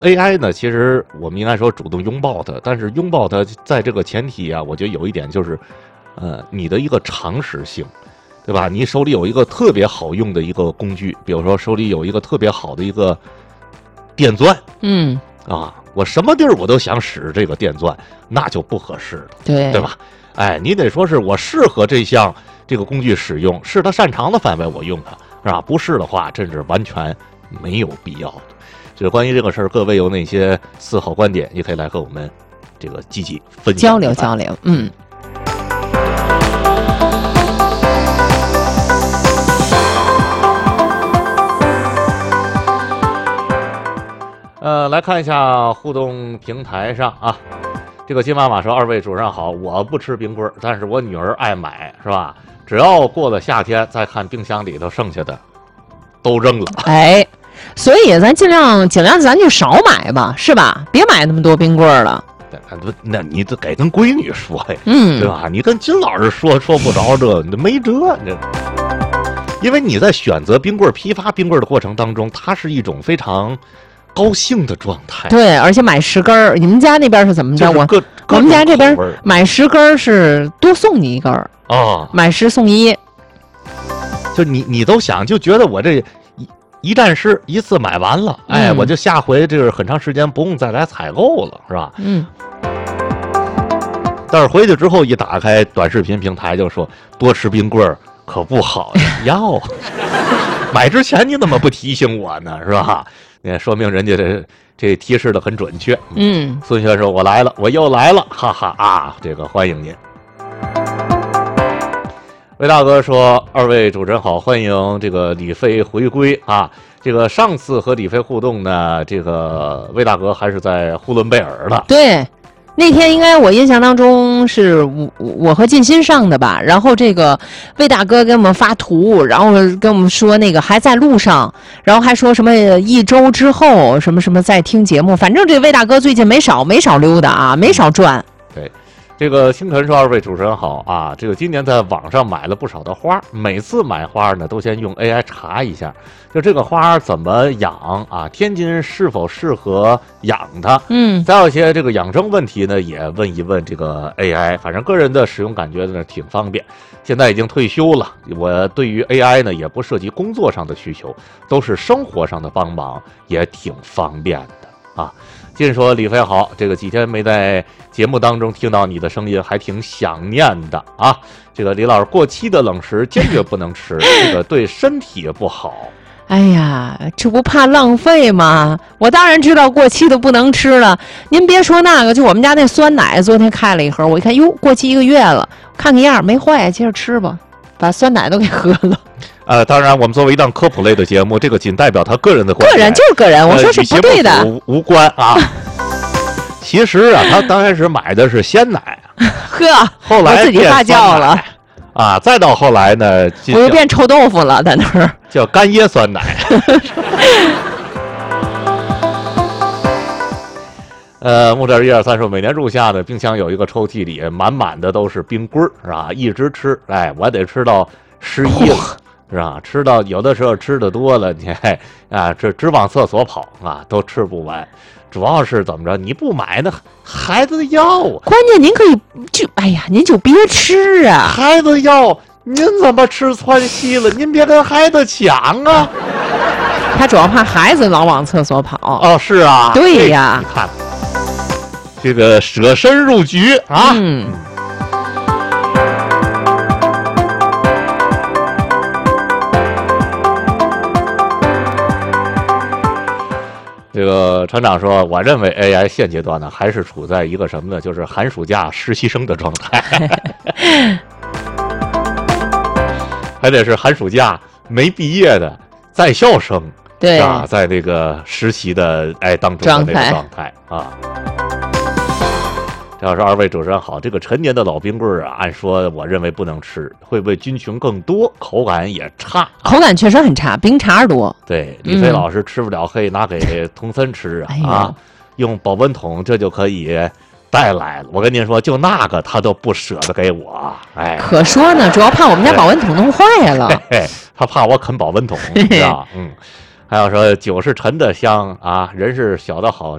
AI 呢，其实我们应该说主动拥抱它，但是拥抱它在这个前提啊，我觉得有一点就是，你的一个常识性，对吧？你手里有一个特别好用的一个工具，比如说手里有一个特别好的一个电钻，我什么地儿我都想使这个电钻，那就不合适了，对吧？哎，你得说是我适合这个工具使用，是他擅长的范围我用它，是吧？不是的话，这是完全没有必要的。就是关于这个事儿，各位有哪些思考观点，也可以来和我们这个积极分享交流。 来看一下互动平台上啊，这个金妈妈说：“二位主任好，我不吃冰棍儿，但是我女儿爱买，是吧？只要过了夏天，再看冰箱里头剩下的，都扔了。” 哎。所以咱尽量咱就少买吧，是吧？别买那么多冰棍儿了。 那你得给跟闺女说呀，对吧？你跟金老师说不着这，你没辙，这。因为你在选择冰棍儿、批发冰棍儿的过程当中，它是一种非常高兴的状态。 对，而且买10根儿，你们家那边是怎么着？我们家这边买10根儿是多送你1根儿啊， 买10送1。 就你都想，就觉得我这。一站式一次买完了，哎，我就下回这是很长时间不用再来采购了，是吧？但是回去之后一打开短视频平台，就说多吃冰棍儿可不好呀，要买之前你怎么不提醒我呢？是吧？也说明人家这提示的很准确。孙学说：“我来了，我又来了，哈哈啊！这个欢迎您。”魏大哥说：“二位主持人好，欢迎这个李飞回归啊！这个上次和李飞互动呢，这个魏大哥还是在呼伦贝尔的。 对，那天应该我印象当中是我和静心上的吧，然后这个魏大哥给我们发图，然后跟我们说那个还在路上，然后还说什么1周之后什么什么再听节目，反正这魏大哥最近没少溜达啊，没少转。 对。”这个星辰说：“二位主持人好啊！这个今年在网上买了不少的花，每次买花呢都先用 AI 查一下，就这个花怎么养啊？天津是否适合养它？再有一些这个养生问题呢，也问一问这个 AI。反正个人的使用感觉呢挺方便。现在已经退休了，我对于 AI 呢也不涉及工作上的需求，都是生活上的帮忙，也挺方便的啊。”进说：“李飞好，这个几天没在节目当中听到你的声音，还挺想念的啊。这个李老师，过期的冷食坚决不能吃，这个对身体也不好。 哎呀，这不怕浪费吗？我当然知道过期的不能吃了。您别说那个，就我们家那酸奶，昨天开了一盒，我一看，哟，过期1个月了，看个样没坏，接着吃吧，把酸奶都给喝了。” 当然，我们作为一档科普类的节目，这个仅代表他个人的观点， 个人就是个人，我说是不对的， 无关啊。其实啊，他刚开始买的是鲜奶， 呵， 后来我自己发酵了啊，再到后来呢， 我又变臭豆腐了，在那儿叫干椰酸奶。木点123说，每年入夏的冰箱有一个抽屉里满满的都是冰棍儿，是吧？一直吃，哎，我得吃到11了。是吧？吃到有的时候吃的多了，你这直往厕所跑啊，都吃不完。主要是怎么着？你不买那孩子要啊。 关键您可以您就别吃啊。 孩子要，您怎么吃窜稀了？您别跟孩子抢啊。 他主要怕孩子老往厕所跑。 哦，是啊。 对呀。 你看，这个舍身入局啊。这个船长说：“我认为 AI 现阶段呢，还是处在一个什么呢？就是寒暑假实习生的状态，还得是寒暑假没毕业的在校生， 对啊，在那个实习的当中的那个状态啊。”这要是二位主持人好，这个陈年的老冰棍啊，按说我认为不能吃，会不会菌群更多，口感也差？ 口感确实很差，冰碴多。 对，李飞老师吃不了，可以拿给童森吃啊，用保温桶这就可以带来了。我跟您说，就那个他都不舍得给我，哎， 可说呢，主要怕我们家保温桶弄坏了， 他怕我啃保温桶，是吧？ 还有说酒是陈的香啊，人是小的好，